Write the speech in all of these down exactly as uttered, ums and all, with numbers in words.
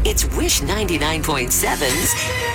It's Wish ninety-nine point seven's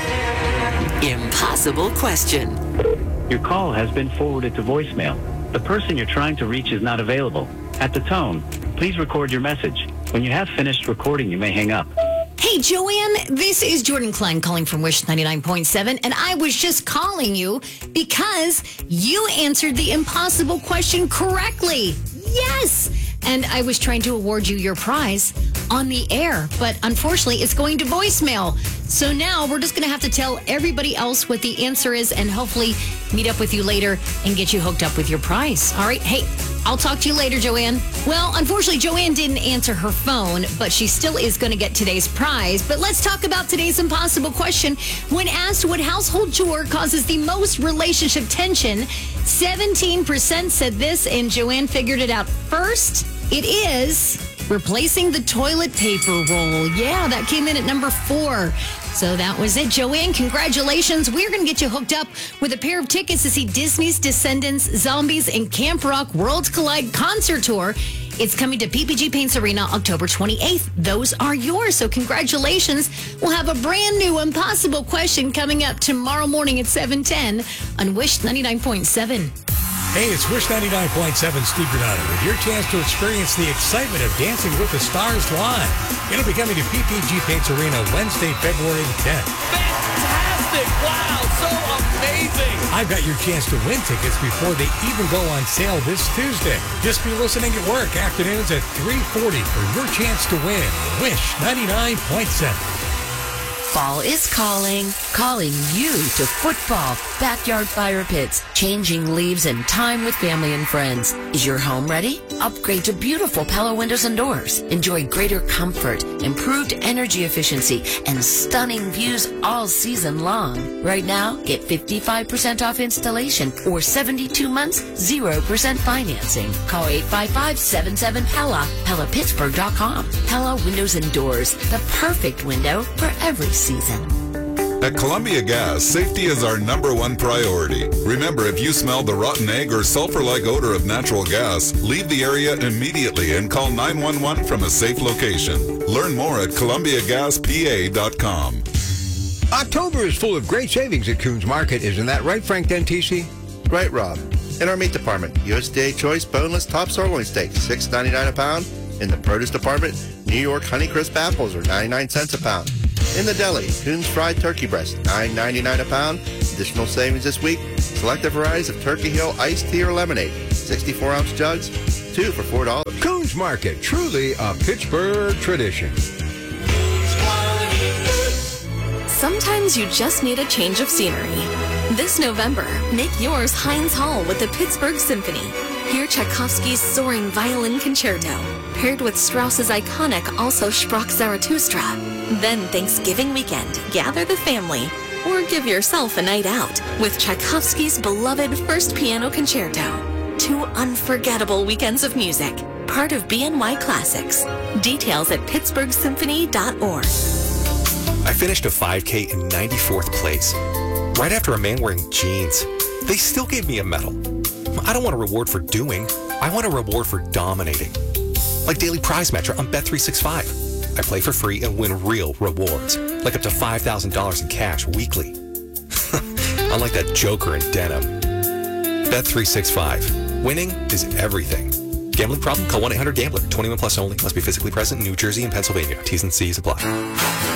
Impossible Question. Your call has been forwarded to voicemail. The person you're trying to reach is not available. At the tone, please record your message. When you have finished recording, you may hang up. Hey, Joanne, this is Jordan Klein calling from Wish ninety-nine point seven, and I was just calling you because you answered the impossible question correctly. Yes! And I was trying to award you your prize on the air, but unfortunately, it's going to voicemail. So now we're just going to have to tell everybody else what the answer is and hopefully meet up with you later and get you hooked up with your prize. All right? Hey, I'll talk to you later, Joanne. Well, unfortunately, Joanne didn't answer her phone, but she still is going to get today's prize. But let's talk about today's impossible question. When asked what household chore causes the most relationship tension, seventeen percent said this, and Joanne figured it out first. It is replacing the toilet paper roll. Yeah, that came in at number four. So that was it, Joanne. Congratulations. We're going to get you hooked up with a pair of tickets to see Disney's Descendants, Zombies, and Camp Rock Worlds Collide concert tour. It's coming to P P G Paints Arena October twenty-eighth. Those are yours, so congratulations. We'll have a brand new Impossible Question coming up tomorrow morning at seven ten on Wish ninety-nine point seven. Hey, it's Wish ninety-nine point seven, Steve Granado, with your chance to experience the excitement of Dancing with the Stars live. It'll be coming to P P G Paints Arena Wednesday, February the tenth. Fantastic! Wow, so amazing! I've got your chance to win tickets before they even go on sale this Tuesday. Just be listening at work afternoons at three forty for your chance to win. Wish ninety-nine point seven. Fall is calling, calling you to football, backyard fire pits, changing leaves, and time with family and friends. Is your home ready? Upgrade to beautiful Pella windows and doors. Enjoy greater comfort, improved energy efficiency, and stunning views all season long. Right now, get fifty-five percent off installation or seventy-two months, zero percent financing. Call eight five five, seven seven, P E L L A, Pella Pittsburgh dot com. Pella Windows and Doors, the perfect window for every season. At Columbia Gas, safety is our number one priority. Remember, if you smell the rotten egg or sulfur-like odor of natural gas, leave the area immediately and call nine one one from a safe location. Learn more at Columbia Gas P A dot com. October is full of great savings at Coons Market. Isn't that right, Frank Dentisi? Right, Rob. In our meat department, U S D A Choice boneless top sirloin steak, six ninety-nine a pound. In the produce department, New York Honeycrisp apples are ninety-nine cents a pound. In the deli, Coons fried turkey breast, nine ninety-nine a pound. Additional savings this week, selected varieties of Turkey Hill iced tea or lemonade, sixty-four ounce jugs, two for four dollars. Coons Market, truly a Pittsburgh tradition. Sometimes you just need a change of scenery. This November, make yours Heinz Hall with the Pittsburgh Symphony. Hear Tchaikovsky's soaring violin concerto, paired with Strauss's iconic Also Sprach Zarathustra. Then Thanksgiving weekend, gather the family, or give yourself a night out with Tchaikovsky's beloved First Piano Concerto. Two unforgettable weekends of music, part of B N Y Classics. Details at pittsburgh symphony dot org. I finished a five K in ninety-fourth place, right after a man wearing jeans. They still gave me a medal. I don't want a reward for doing. I want a reward for dominating. Like Daily Prize Matcher on Bet three sixty-five. I play for free and win real rewards, like up to five thousand dollars in cash weekly. Unlike that joker in denim. Bet three sixty-five. Winning is everything. Gambling problem? Call one eight hundred gambler. twenty-one plus only. Must be physically present in New Jersey and Pennsylvania. T's and C's apply.